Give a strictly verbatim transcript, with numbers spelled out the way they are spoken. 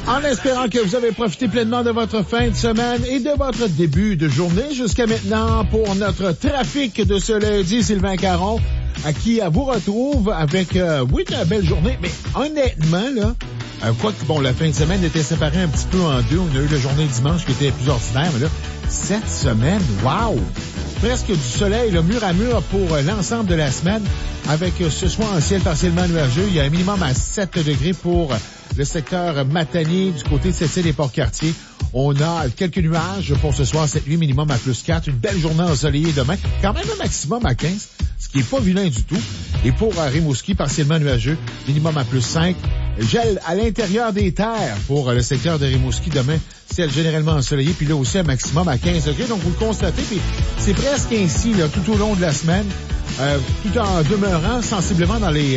En espérant que vous avez profité pleinement de votre fin de semaine et de votre début de journée jusqu'à maintenant pour notre trafic de ce lundi, Sylvain Caron, à qui vous retrouve avec, euh, oui, une belle journée, mais honnêtement, là, euh, quoi que, bon, la fin de semaine était séparée un petit peu en deux. On a eu la journée dimanche qui était plus ordinaire, mais là, cette semaine, wow! Presque du soleil, là, mur à mur pour euh, l'ensemble de la semaine, avec euh, ce soir un ciel partiellement nuageux. Il y a un minimum à sept degrés pour euh, le secteur Matanier du côté de Sept-Îles et Port-Cartier. On a quelques nuages pour ce soir, cette nuit, minimum à plus quatre. Une belle journée ensoleillée demain. Quand même un maximum à quinze, ce qui est pas vilain du tout. Et pour euh, Rimouski, partiellement nuageux, minimum à plus cinq. Gel à l'intérieur des terres pour euh, le secteur de Rimouski demain. Ciel généralement ensoleillé, puis là aussi un maximum à quinze degrés. Donc vous le constatez, puis c'est presque ainsi là, tout au long de la semaine, euh, tout en demeurant sensiblement dans les